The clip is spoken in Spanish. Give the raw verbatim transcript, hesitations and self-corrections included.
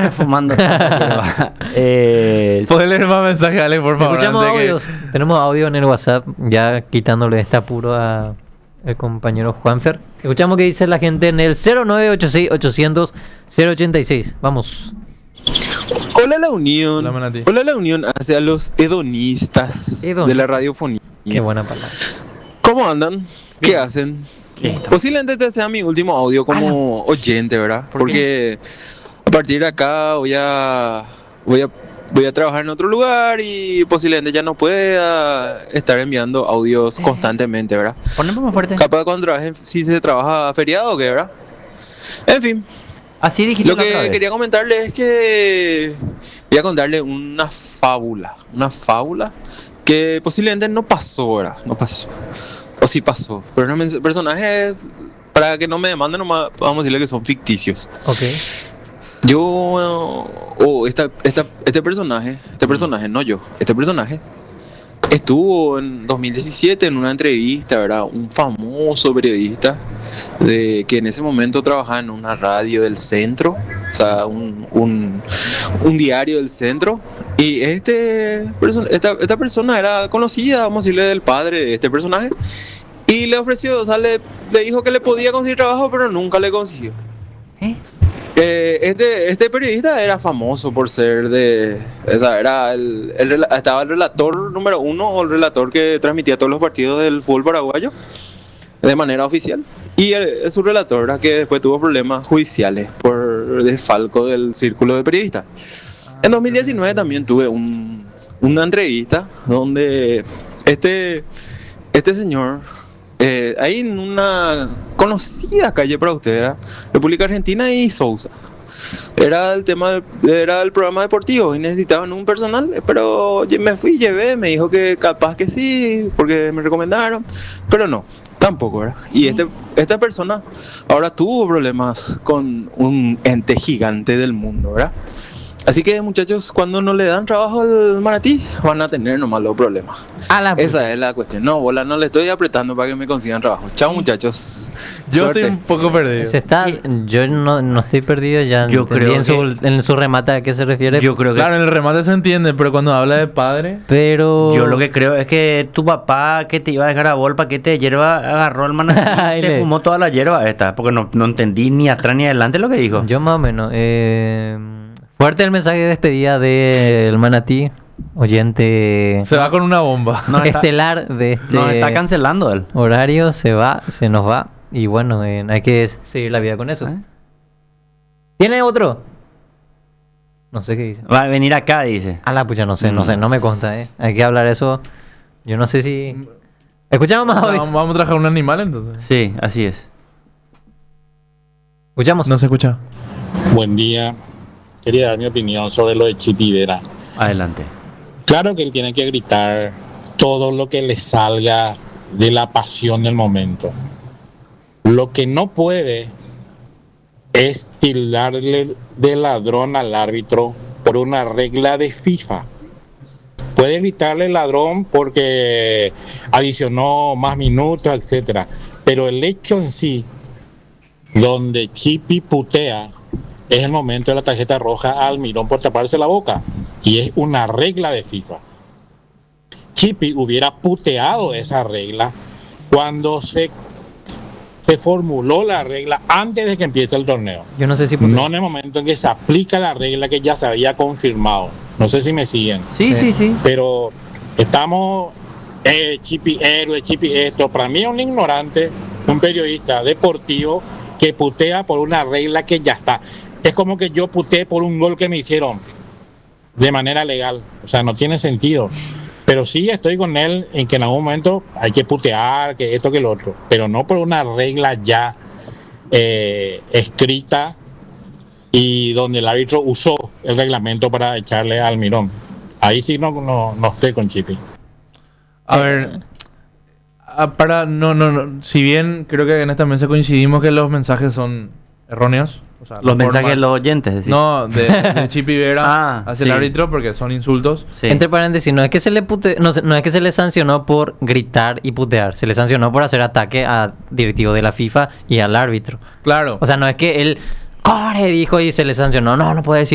fumando. eh, ¿Puedes leer más mensajes, Ale, por favor? Escuchamos antes de que- audios. Tenemos audio en el WhatsApp, ya quitándole este apuro a el compañero Juanfer. Escuchamos qué dice la gente en el cero nueve ocho seis ochocientos cero ochenta y seis. Vamos. Hola la unión. Hola, Manati. Hola la unión hacia los hedonistas Hedon- de la radiofonía. Qué buena palabra. ¿Cómo andan? ¿Qué hacen? Posiblemente este sea mi último audio como oyente, ¿verdad? ¿Por Porque a partir de acá voy a voy a voy a trabajar en otro lugar y posiblemente ya no pueda estar enviando audios constantemente, ¿verdad? Ponemos más fuerte. Capaz cuando trabaje, si se trabaja feriado o qué, ¿verdad? En fin, Así dijiste lo la otra que vez. quería comentarles es que voy a contarle una fábula, una fábula que posiblemente no pasó, ¿verdad? No pasó. O sí pasó, pero los men- personajes, para que no me demanden nomás, vamos a decirle que son ficticios. Ok. Yo, o esta, esta, este personaje, este personaje, no yo, este personaje estuvo en dos mil diecisiete en una entrevista, ¿verdad? Un famoso periodista de que en ese momento trabajaba en una radio del centro, o sea, un, un, un diario del centro. Y este perso- esta, esta persona era conocida, vamos a decirle, del padre de este personaje. Y le ofreció, o sea, le, le dijo que le podía conseguir trabajo, pero nunca le consiguió. ¿Eh? Eh, este, este periodista era famoso por ser de. O sea, era el, el rela- estaba el relator número uno o el relator que transmitía todos los partidos del fútbol paraguayo de manera oficial. Y el- su relator era que después tuvo problemas judiciales por desfalco del círculo de periodistas. En dos mil diecinueve también tuve un, una entrevista donde este, este señor, eh, ahí en una conocida calle para ustedes, ¿verdad? República Argentina y Sousa. Era el tema, era el programa deportivo y necesitaban un personal, pero yo me fui, llevé, me dijo que capaz que sí, porque me recomendaron, pero no, tampoco, ¿verdad? Y este, esta persona ahora tuvo problemas con un ente gigante del mundo, ¿verdad? Así que muchachos, cuando no le dan trabajo al Maratí, van a tener nomás los problemas. A la Esa es la cuestión. No, bola, no le estoy apretando para que me consigan trabajo. Chao muchachos. Yo Suerte. estoy un poco perdido. Se está, yo no, no estoy perdido ya. Yo entendí creo en su, en su remate a qué se refiere. Yo creo que Claro, en el remate se entiende, pero cuando habla de padre... Pero Yo lo que creo es que tu papá que te iba a dejar a bol paquete de hierba agarró el manatí y se Le- fumó toda la hierba esta, porque no, no entendí ni atrás ni adelante lo que dijo. yo más o menos. Eh, fuerte el mensaje de despedida del Manatí, oyente Se va con una bomba. Nos está- estelar de este Nos está cancelando él. horario. Se va, se nos va. Y bueno, eh, hay que seguir la vida con eso. ¿Eh? ¿Tiene otro? No sé qué dice. Va a venir acá, dice. A la pucha, no sé, no sé, no me consta, ¿eh? Hay que hablar eso. Yo no sé si... Escuchamos más audio. Vamos vamos a trabajar un animal entonces. Sí, así es. Escuchamos. No se escucha. Buen día. Quería dar mi opinión sobre lo de Chipi Vera. Adelante. Claro que él tiene que gritar todo lo que le salga de la pasión del momento. Lo que no puede es tildarle de ladrón al árbitro por una regla de FIFA. Puede gritarle ladrón porque adicionó más minutos, etcétera. Pero el hecho en sí, donde Chipi putea, es el momento de la tarjeta roja a Almirón por taparse la boca. Y es una regla de FIFA. Chipi hubiera puteado esa regla cuando se, se formuló la regla antes de que empiece el torneo. Yo no sé si... No en el momento en que se aplica la regla que ya se había confirmado. No sé si me siguen. Sí, sí, sí. Pero estamos, eh, Chipi héroe, Chipi esto. Para mí es un ignorante, un periodista deportivo que putea por una regla que ya está. Es como que yo puteé por un gol que me hicieron de manera legal. O sea, no tiene sentido. Pero sí estoy con él en que en algún momento hay que putear, que esto, que lo otro. Pero no por una regla ya eh, escrita y donde el árbitro usó el reglamento para echarle al Almirón. Ahí sí no, no, no estoy con Chipi. A ver, ah, para no, no, no, si bien creo que en esta mesa coincidimos que los mensajes son erróneos, o sea, Los la mensajes forma- de los oyentes, decís. no, de, de Chipi Vera Ah, hacia sí. el árbitro porque son insultos. Sí. Entre paréntesis, no es que se le pute... no, se- no es que se le sancionó por gritar y putear, se le sancionó por hacer ataque a directivo de la FIFA y al árbitro. Claro. O sea, no es que él corre, dijo y se le sancionó. No, no puede decir